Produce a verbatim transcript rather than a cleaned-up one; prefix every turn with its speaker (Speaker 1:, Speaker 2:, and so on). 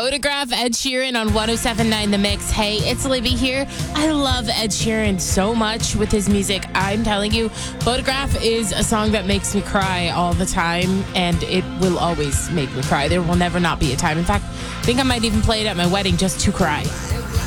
Speaker 1: Photograph, Ed Sheeran on one oh seven point nine The Mix. Hey, it's Libby here. I love Ed Sheeran so much with his music. I'm telling you, Photograph is a song that makes me cry all the time, and it will always make me cry. There will never not be a time. In fact, I think I might even play it at my wedding just to cry.